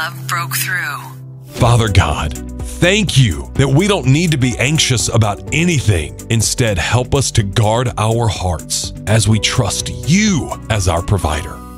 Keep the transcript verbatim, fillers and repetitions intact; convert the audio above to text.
love broke through. Father God, thank you that we don't need to be anxious about anything. Instead, help us to guard our hearts as we trust you as our provider.